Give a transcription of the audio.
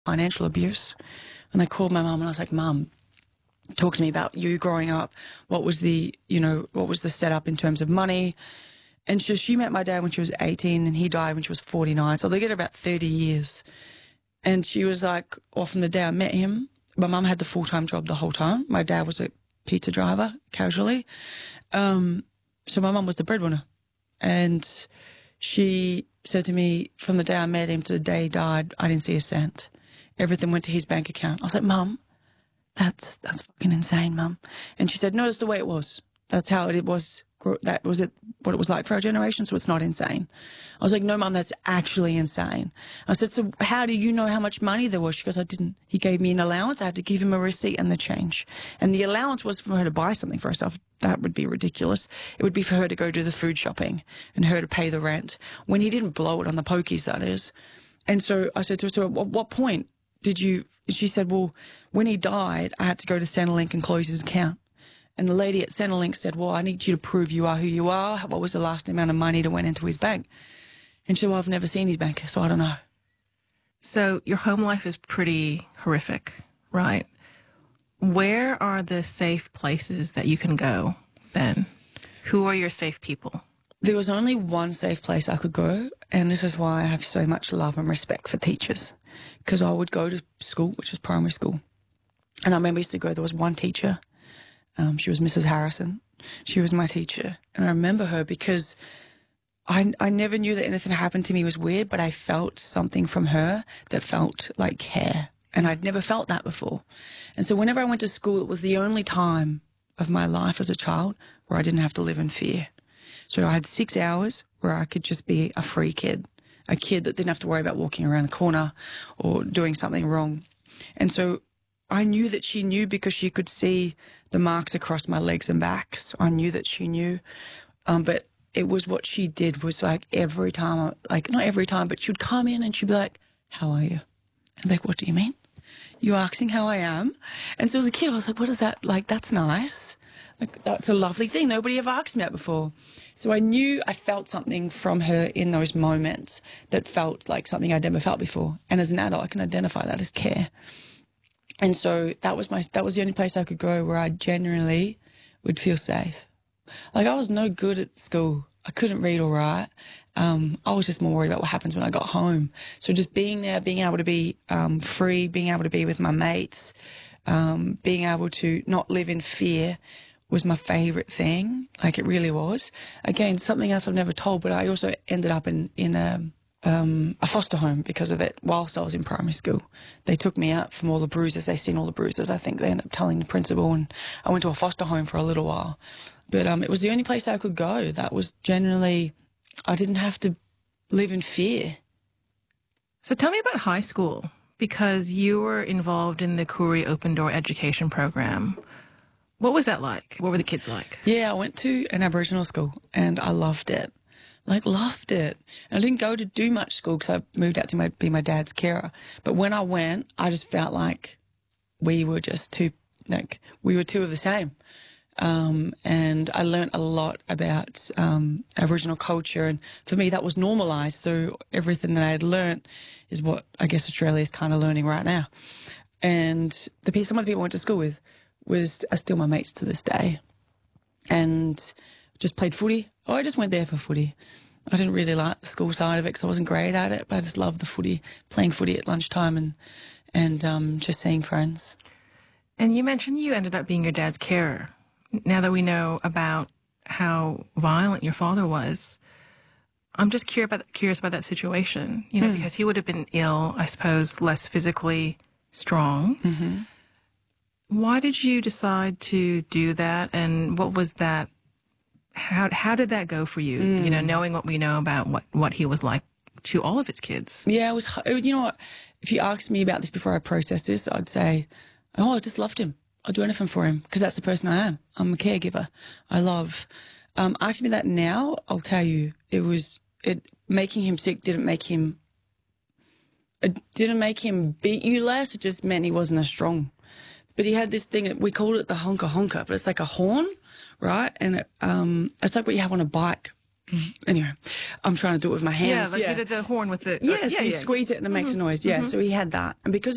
financial abuse. And I called my mum and I was like, Mum, talk to me about you growing up. What was the setup in terms of money? And she met my dad when she was 18 and he died when she was 49. So they get about 30 years. And she was like, well, from the day I met him, my mum had the full-time job the whole time. My dad was a pizza driver, casually. So my mum was the breadwinner. And she said to me, from the day I met him to the day he died, I didn't see a cent. Everything went to his bank account. I was like, Mum, that's fucking insane, Mum. And she said, no, it's the way it was. That's how it was. That was it, what it was like for our generation, so it's not insane. I was like, no, Mum, that's actually insane. I said, so how do you know how much money there was? She goes, I didn't. He gave me an allowance. I had to give him a receipt and the change. And the allowance was for her to buy something for herself. That would be ridiculous. It would be for her to go do the food shopping and her to pay the rent. When he didn't blow it on the pokies, that is. And so I said to her, so at what point did you... She said, well, when he died, I had to go to Centrelink and close his account. And the lady at Centrelink said, well, I need you to prove you are who you are. What was the last amount of money that went into his bank? And she said, well, I've never seen his bank, so I don't know. So your home life is pretty horrific, right? Where are the safe places that you can go then? Who are your safe people? There was only one safe place I could go, and this is why I have so much love and respect for teachers. Because I would go to school, which was primary school. And I remember I used to go, there was one teacher. She was Mrs. Harrison. She was my teacher. And I remember her because I never knew that anything that happened to me was weird, but I felt something from her that felt like care. And I'd never felt that before. And so whenever I went to school, it was the only time of my life as a child where I didn't have to live in fear. So I had 6 hours where I could just be a free kid, a kid that didn't have to worry about walking around a corner or doing something wrong. And so I knew that she knew because she could see the marks across my legs and back. So I knew that she knew. But it was what she did was like every time, like not every time, but she'd come in and she'd be like, how are you? And I'm like, what do you mean? You're asking how I am? And so as a kid, I was like, what is that? Like, that's nice. Like, that's a lovely thing. Nobody ever asked me that before. So I knew I felt something from her in those moments that felt like something I'd never felt before. And as an adult, I can identify that as care. And so that was the only place I could go where I genuinely would feel safe. Like, I was no good at school. I couldn't read all right. I was just more worried about what happens when I got home. So just being there, being able to be free, being able to be with my mates, being able to not live in fear was my favourite thing. Like, it really was. Again, something else I've never told, but I also ended up in a foster home because of it whilst I was in primary school. They took me out from all the bruises. They seen all the bruises. I think they ended up telling the principal, and I went to a foster home for a little while. But it was the only place I could go. That was generally, I didn't have to live in fear. So tell me about high school, because you were involved in the Koori Open Door Education Program. What was that like? What were the kids like? Yeah, I went to an Aboriginal school and I loved it. Like, loved it. And I didn't go to do much school because I moved out to be my dad's carer. But when I went, I just felt like we were just we were two of the same. And I learnt a lot about Aboriginal culture, and for me that was normalised. So everything that I had learnt is what I guess Australia is kind of learning right now. And some of the people I went to school with are still my mates to this day. And just played footy. Oh, I just went there for footy. I didn't really like the school side of it because I wasn't great at it, but I just loved the footy, playing footy at lunchtime and just seeing friends. And you mentioned you ended up being your dad's carer. Now that we know about how violent your father was, I'm just curious about that situation, because he would have been ill, I suppose, less physically strong. Mm-hmm. Why did you decide to do that, and what was that? How did that go for you? Knowing what we know about what he was like to all of his kids. Yeah, it was. You know what? If you asked me about this before I processed this, I'd say, oh, I just loved him. I'll do anything for him because that's the person I am. I'm a caregiver. I love. Asking me that now, I'll tell you, making him sick didn't make him beat you less. It just meant he wasn't as strong. But he had this thing, we called it the honker honker, but it's like a horn, right? And it's like what you have on a bike. Anyway, I'm trying to do it with my hands. Yeah, like you did the horn with the... you squeeze it and it makes a noise. Yeah, so he had that. And because